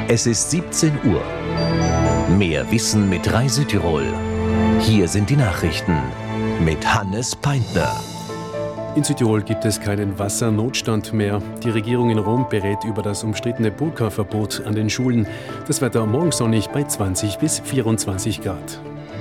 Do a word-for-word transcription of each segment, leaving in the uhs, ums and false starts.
Es ist siebzehn Uhr. Mehr Wissen mit Rai Südtirol. Hier sind die Nachrichten mit Hannes Peintner. In Südtirol gibt es keinen Wassernotstand mehr. Die Regierung in Rom berät über das umstrittene Burka-Verbot an den Schulen. Das Wetter morgen sonnig bei zwanzig bis vierundzwanzig Grad.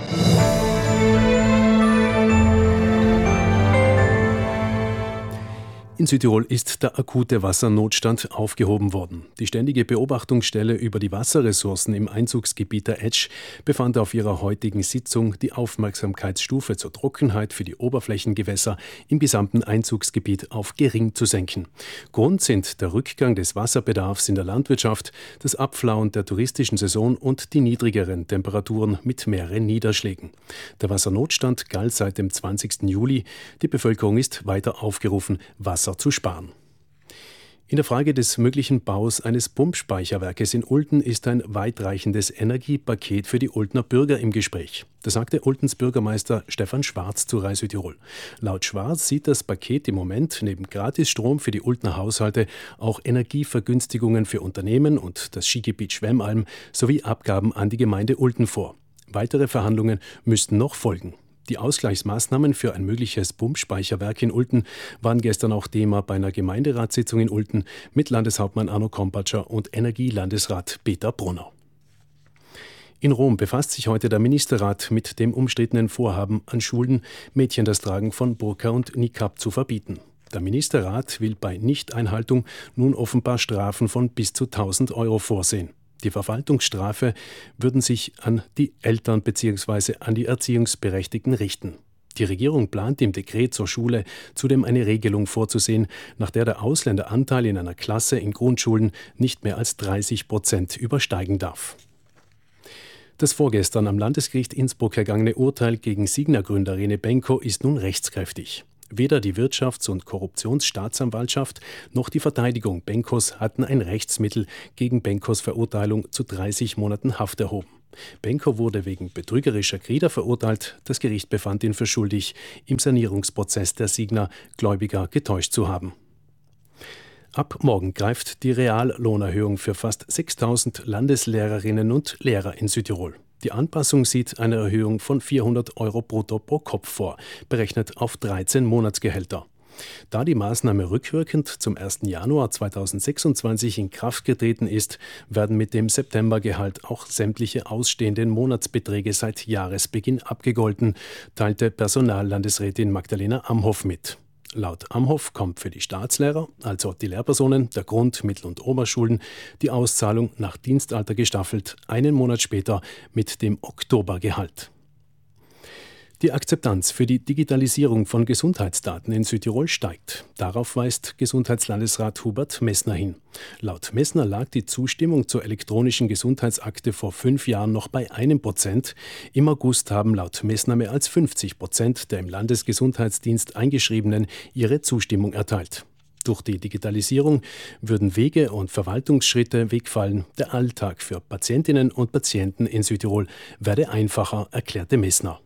In Südtirol ist der akute Wassernotstand aufgehoben worden. Die Ständige Beobachtungsstelle über die Wasserressourcen im Einzugsgebiet der Etsch befand auf ihrer heutigen Sitzung, die Aufmerksamkeitsstufe zur Trockenheit für die Oberflächengewässer im gesamten Einzugsgebiet auf gering zu senken. Grund sind der Rückgang des Wasserbedarfs in der Landwirtschaft, das Abflauen der touristischen Saison und die niedrigeren Temperaturen mit mehreren Niederschlägen. Der Wassernotstand galt seit dem zwanzigsten Juli. Die Bevölkerung ist weiter aufgerufen, Wasser zu sparen. In der Frage des möglichen Baus eines Pumpspeicherwerkes in Ulten ist ein weitreichendes Energiepaket für die Ultner Bürger im Gespräch. Das sagte Ultens Bürgermeister Stefan Schwarz zu Rai Südtirol. Laut Schwarz sieht das Paket im Moment neben Gratisstrom für die Ultner Haushalte auch Energievergünstigungen für Unternehmen und das Skigebiet Schwemmalm sowie Abgaben an die Gemeinde Ulten vor. Weitere Verhandlungen müssten noch folgen. Die Ausgleichsmaßnahmen für ein mögliches Pumpspeicherwerk in Ulten waren gestern auch Thema bei einer Gemeinderatssitzung in Ulten mit Landeshauptmann Arno Kompatscher und Energielandesrat Peter Brunner. In Rom befasst sich heute der Ministerrat mit dem umstrittenen Vorhaben, an Schulen Mädchen das Tragen von Burka und Nikab zu verbieten. Der Ministerrat will bei Nichteinhaltung nun offenbar Strafen von bis zu tausend Euro vorsehen. Die Verwaltungsstrafe würden sich an die Eltern bzw. an die Erziehungsberechtigten richten. Die Regierung plant im Dekret zur Schule zudem eine Regelung vorzusehen, nach der der Ausländeranteil in einer Klasse in Grundschulen nicht mehr als dreißig Prozent übersteigen darf. Das vorgestern am Landesgericht Innsbruck ergangene Urteil gegen Signa-Gründer Rene Benko ist nun rechtskräftig. Weder die Wirtschafts- und Korruptionsstaatsanwaltschaft noch die Verteidigung Benkos hatten ein Rechtsmittel gegen Benkos Verurteilung zu dreißig Monaten Haft erhoben. Benko wurde wegen betrügerischer Kreder verurteilt. Das Gericht befand ihn für schuldig, im Sanierungsprozess der Signa Gläubiger getäuscht zu haben. Ab morgen greift die Reallohnerhöhung für fast sechstausend Landeslehrerinnen und Lehrer in Südtirol. Die Anpassung sieht eine Erhöhung von vierhundert Euro brutto pro Kopf vor, berechnet auf dreizehn Monatsgehälter. Da die Maßnahme rückwirkend zum ersten Januar zweitausendsechsundzwanzig in Kraft getreten ist, werden mit dem Septembergehalt auch sämtliche ausstehenden Monatsbeträge seit Jahresbeginn abgegolten, teilte Personallandesrätin Magdalena Amhoff mit. Laut Amhoff kommt für die Staatslehrer, also die Lehrpersonen der Grund-, Mittel- und Oberschulen, die Auszahlung nach Dienstalter gestaffelt, einen Monat später mit dem Oktobergehalt. Die Akzeptanz für die Digitalisierung von Gesundheitsdaten in Südtirol steigt. Darauf weist Gesundheitslandesrat Hubert Messner hin. Laut Messner lag die Zustimmung zur elektronischen Gesundheitsakte vor fünf Jahren noch bei einem Prozent. Im August haben laut Messner mehr als fünfzig Prozent der im Landesgesundheitsdienst Eingeschriebenen ihre Zustimmung erteilt. Durch die Digitalisierung würden Wege und Verwaltungsschritte wegfallen. Der Alltag für Patientinnen und Patienten in Südtirol werde einfacher, erklärte Messner.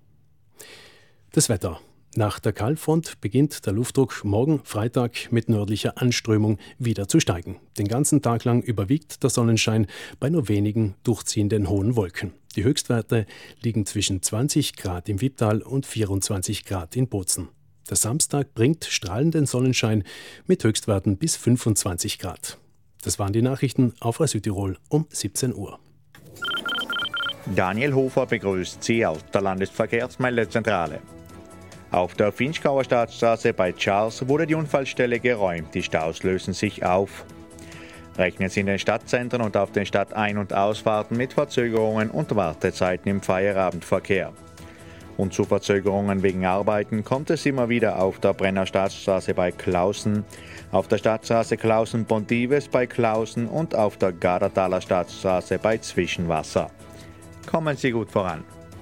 Das Wetter. Nach der Kaltfront beginnt der Luftdruck morgen Freitag mit nördlicher Anströmung wieder zu steigen. Den ganzen Tag lang überwiegt der Sonnenschein bei nur wenigen durchziehenden hohen Wolken. Die Höchstwerte liegen zwischen zwanzig Grad im Wipptal und vierundzwanzig Grad in Bozen. Der Samstag bringt strahlenden Sonnenschein mit Höchstwerten bis fünfundzwanzig Grad. Das waren die Nachrichten auf Rai Südtirol um siebzehn Uhr. Daniel Hofer begrüßt Sie aus der Landesverkehrsmeldezentrale. Auf der Finchgauer Staatsstraße bei Charles wurde die Unfallstelle geräumt. Die Staus lösen sich auf. Rechnen Sie in den Stadtzentren und auf den Stadtein- und Ausfahrten mit Verzögerungen und Wartezeiten im Feierabendverkehr. Und zu Verzögerungen wegen Arbeiten kommt es immer wieder auf der Brenner Staatsstraße bei Klausen, auf der Stadtstraße Klausen-Pontives bei Klausen und auf der Gardertaler Staatsstraße bei Zwischenwasser. Kommen Sie gut voran.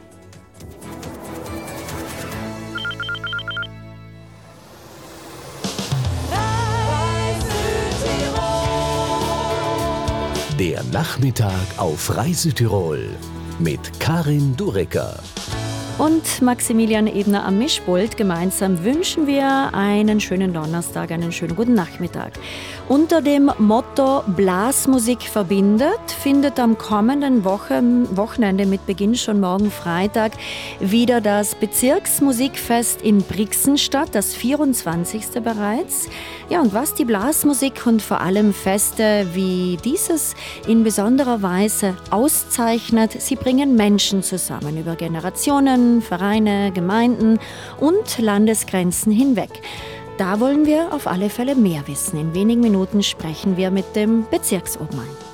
Der Nachmittag auf Rai Südtirol mit Karin Durecker. Und Maximilian Ebner am Mischpult. Gemeinsam wünschen wir einen schönen Donnerstag, einen schönen guten Nachmittag. Unter dem Motto Blasmusik verbindet findet am kommenden Wochen, Wochenende mit Beginn schon morgen Freitag wieder das Bezirksmusikfest in Brixen statt, das vierundzwanzigste bereits. Ja, und was die Blasmusik und vor allem Feste wie dieses in besonderer Weise auszeichnet, sie bringen Menschen zusammen über Generationen, Vereine, Gemeinden und Landesgrenzen hinweg. Da wollen wir auf alle Fälle mehr wissen. In wenigen Minuten sprechen wir mit dem Bezirksobmann.